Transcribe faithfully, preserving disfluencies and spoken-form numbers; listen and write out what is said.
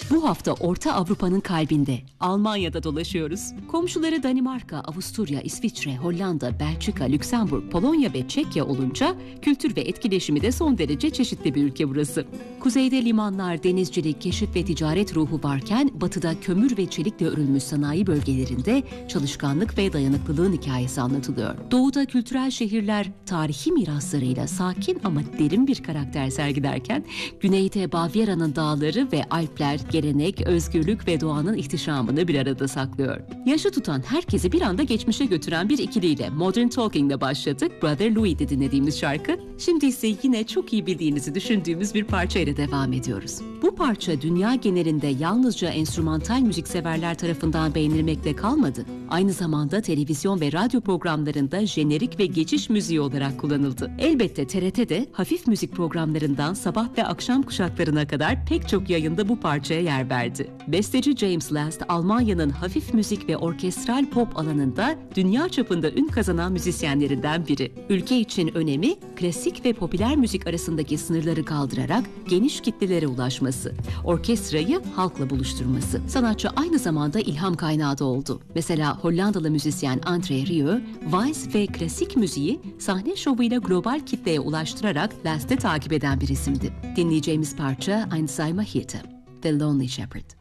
Bu hafta Orta Avrupa'nın kalbinde, Almanya'da dolaşıyoruz. Komşuları Danimarka, Avusturya, İsviçre, Hollanda, Belçika, Lüksemburg, Polonya ve Çekya olunca kültür ve etkileşimi de son derece çeşitli bir ülke burası. Kuzeyde limanlar, denizcilik, keşif ve ticaret ruhu varken batıda kömür ve çelikle örülmüş sanayi bölgelerinde çalışkanlık ve dayanıklılığın hikayesi anlatılıyor. Doğuda kültürel şehirler tarihi miraslarıyla sakin ama derin bir karakter sergilerken, güneyde Bavyera'nın dağları ve Alpler gelenek, özgürlük ve doğanın ihtişamını bir arada saklıyor. Yaşı tutan herkesi bir anda geçmişe götüren bir ikiliyle Modern Talking'le başladık. Brother Louis'de dinlediğimiz şarkı. Şimdi ise yine çok iyi bildiğinizi düşündüğümüz bir parça ile devam ediyoruz. Bu parça dünya genelinde yalnızca enstrümantal müzikseverler tarafından beğenilmekle kalmadı. Aynı zamanda televizyon ve radyo programlarında jenerik ve geçiş müziği olarak kullanıldı. Elbette T R T'de hafif müzik programlarından sabah ve akşam kuşaklarına kadar pek çok yayında bu parçaya yer verdi. Besteci James Last, Almanya'nın hafif müzik ve orkestral pop alanında dünya çapında ün kazanan müzisyenlerinden biri. Ülke için önemi, klasik ve popüler müzik arasındaki sınırları kaldırarak geniş kitlelere ulaşması, orkestrayı halkla buluşturması. Sanatçı aynı zamanda ilham kaynağı da oldu. Mesela Hollandalı müzisyen André Rieu, vals ve klasik müziği sahne şovuyla global kitleye ulaştırarak Last'ı takip eden bir isimdi. Dinleyeceğimiz parça Einsame Hirte, The Lonely Shepherd.